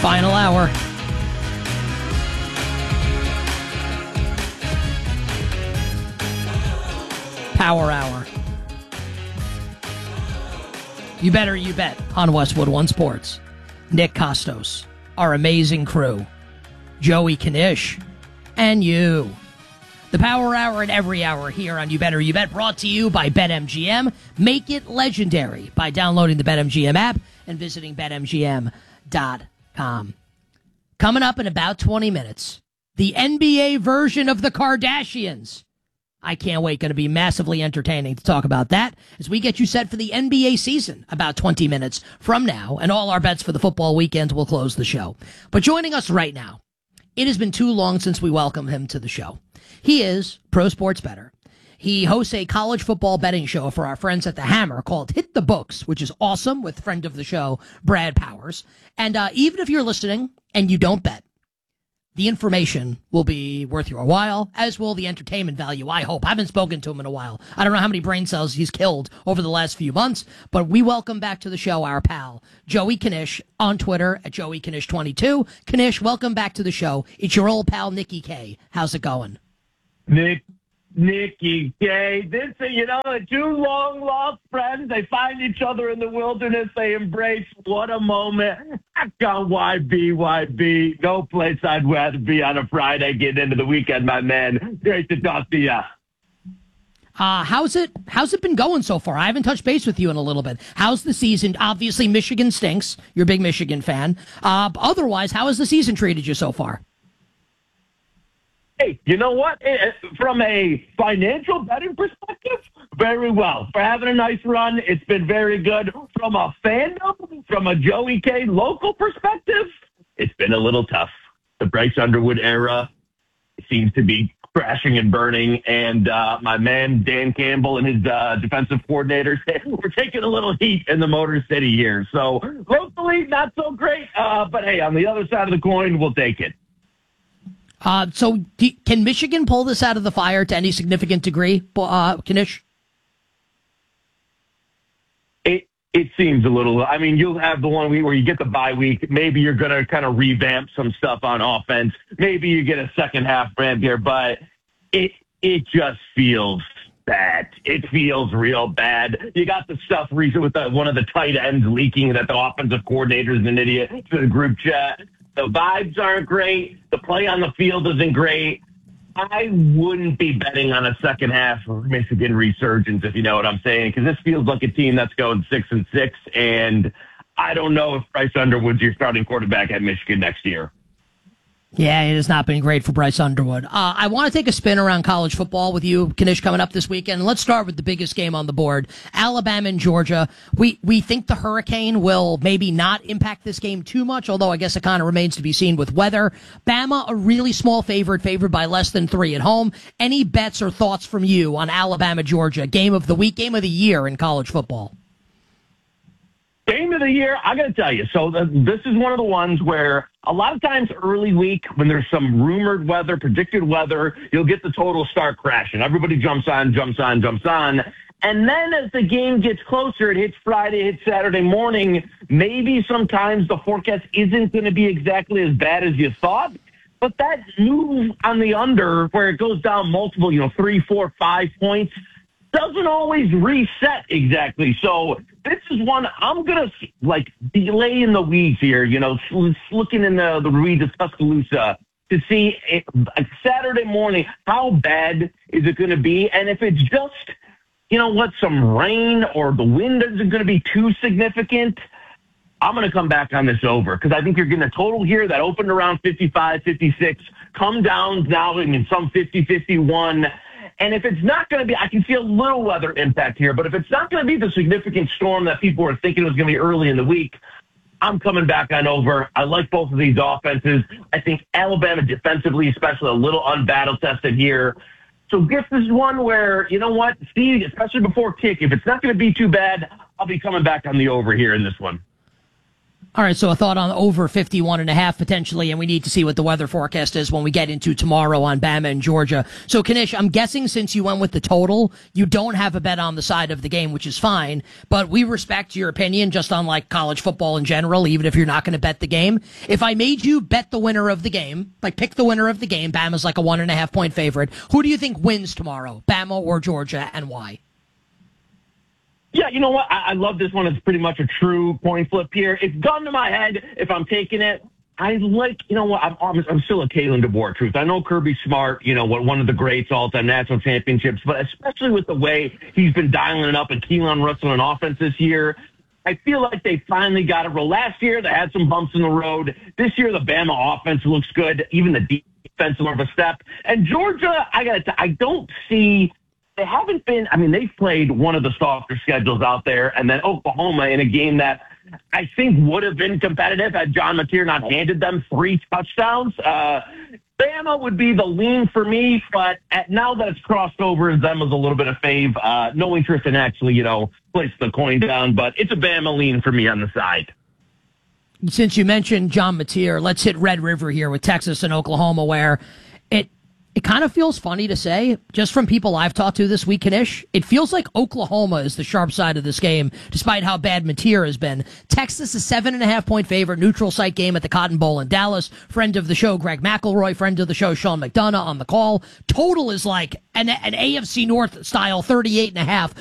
Final hour. Power hour. You better, you bet on Westwood One Sports. Nick Costos, our amazing crew, Joey Knish, and you. The Power Hour and every hour here on You Better You Bet, brought to you by BetMGM. Make it legendary by downloading the BetMGM app and visiting BetMGM.com. Coming up in about 20 minutes, the NBA version of the Kardashians. I can't wait. Going to be massively entertaining to talk about that as we get you set for the NBA season about 20 minutes from now, and all our bets for the football weekend will close the show. But joining us right now, it has been too long since we welcomed him to the show. He is pro sports bettor. He hosts a college football betting show for our friends at the Hammer called Hit the Books, which is awesome, with friend of the show, Brad Powers. And even if you're listening and you don't bet, the information will be worth your while, as will the entertainment value, I hope. I haven't spoken to him in a while. I don't know how many brain cells he's killed over the last few months, but we welcome back to the show our pal, Joey Knish, on Twitter at JoeyKnish22. Knish, welcome back to the show. It's your old pal, Nicky K. How's it going? Nicky K. This, two long-lost friends. They find each other in the wilderness. They embrace. What a moment. YB. No place I'd rather be on a Friday getting into the weekend, my man. Great to talk to you. How's it been going so far? I haven't touched base with you in a little bit. How's the season? Obviously, Michigan stinks. You're a big Michigan fan. Otherwise, how has the season treated you so far? Hey, you know what? From a financial betting perspective, very well. For having a nice run, it's been very good. From a fandom, from a Joey K local perspective, it's been a little tough. The Bryce Underwood era seems to be crashing and burning, and my man Dan Campbell and his defensive coordinators, we're taking a little heat in the Motor City here. So locally, not so great, but hey, on the other side of the coin, we'll take it. So can Michigan pull this out of the fire to any significant degree, Knish? It seems a little. I mean, you'll have the 1 week where you get the bye week. Maybe you're going to kind of revamp some stuff on offense. Maybe you get a second half brand here, but it just feels bad. It feels real bad. You got the stuff recent with one of the tight ends leaking that the offensive coordinator is an idiot to the group chat. The vibes aren't great. The play on the field isn't great. I wouldn't be betting on a second half Michigan resurgence, if you know what I'm saying, because this feels like a team that's going 6-6, and I don't know if Bryce Underwood's your starting quarterback at Michigan next year. Yeah, it has not been great for Bryce Underwood. I want to take a spin around college football with you, Knish, coming up this weekend. Let's start with the biggest game on the board, Alabama and Georgia. We think the hurricane will maybe not impact this game too much, although I guess it kind of remains to be seen with weather. Bama, a really small favored by less than 3 at home. Any bets or thoughts from you on Alabama, Georgia, game of the week, game of the year in college football? Game of the year, I got to tell you. So this is one of the ones where a lot of times early week, when there's some rumored weather, predicted weather, you'll get the total start crashing. Everybody jumps on. And then as the game gets closer, it hits Friday, hits Saturday morning, maybe sometimes the forecast isn't going to be exactly as bad as you thought. But that move on the under where it goes down multiple, 3, 4, 5 points, doesn't always reset exactly. So this is one I'm going to delay in the weeds here, looking in the weeds of Tuscaloosa to see Saturday morning, how bad is it going to be? And if it's just, some rain or the wind isn't going to be too significant, I'm going to come back on this over because I think you're getting a total here that opened around 55, 56, come down now in some 50, 51. And if it's not going to be, I can see a little weather impact here, but if it's not going to be the significant storm that people were thinking it was going to be early in the week, I'm coming back on over. I like both of these offenses. I think Alabama defensively, especially a little unbattle tested here. So this is one where, you know what, Steve, especially before kick, if it's not going to be too bad, I'll be coming back on the over here in this one. All right, so a thought on over 51.5 potentially, and we need to see what the weather forecast is when we get into tomorrow on Bama and Georgia. So, Kanish, I'm guessing since you went with the total, you don't have a bet on the side of the game, which is fine, but we respect your opinion just on like college football in general, even if you're not going to bet the game. If I made you bet the winner of the game, like pick the winner of the game, Bama's like a 1.5 point favorite, who do you think wins tomorrow, Bama or Georgia, and why? Yeah, you know what? I love this one. It's pretty much a true coin flip here. It's gun to my head if I'm taking it. I like, you know what? I'm still a Kalen DeBoer truth. I know Kirby Smart, you know, one of the greats all-time national championships, but especially with the way he's been dialing it up and Keelan Russell on offense this year, I feel like they finally got it roll. Last year, they had some bumps in the road. This year, the Bama offense looks good. Even the defense is more of a step. And Georgia, I don't see. They haven't been, I mean, they've played one of the softer schedules out there, and then Oklahoma in a game that I think would have been competitive had John Mateer not handed them 3 touchdowns. Bama would be the lean for me, but now that it's crossed over, them is a little bit of fave. No interest in actually, you know, place the coin down, but it's a Bama lean for me on the side. Since you mentioned John Mateer, let's hit Red River here with Texas and Oklahoma, where it kind of feels funny to say, just from people I've talked to this week, Kanish, it feels like Oklahoma is the sharp side of this game, despite how bad Mateer has been. Texas is 7.5 point favorite, neutral site game at the Cotton Bowl in Dallas. Friend of the show, Greg McElroy, friend of the show, Sean McDonough on the call. Total is like an AFC North style 38.5.